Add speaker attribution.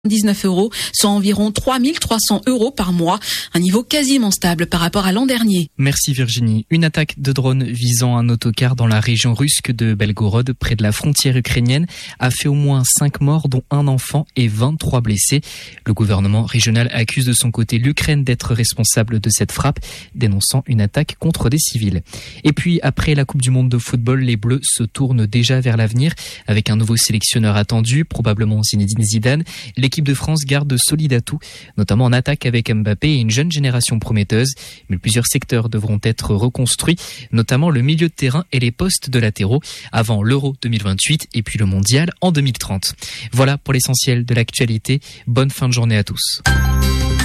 Speaker 1: 19 €, soit environ 3 300 € par mois, un niveau quasiment stable par rapport à l'an dernier.
Speaker 2: Merci Virginie. Une attaque de drone visant un autocar dans la région russe de Belgorod, près de la frontière ukrainienne, a fait au moins 5 morts, dont un enfant et 23 blessés. Le gouvernement régional accuse de son côté l'Ukraine d'être responsable de cette frappe, dénonçant une attaque contre des civils. Et puis, après la Coupe du Monde de football, les Bleus se tournent déjà vers l'avenir, avec un nouveau sélectionneur attendu, probablement Zinedine Zidane. L'équipe de France garde de solides atouts, notamment en attaque avec Mbappé et une jeune génération prometteuse. Mais plusieurs secteurs devront être reconstruits, notamment le milieu de terrain et les postes de latéraux, avant l'Euro 2028 et puis le Mondial en 2030. Voilà pour l'essentiel de l'actualité. Bonne fin de journée à tous.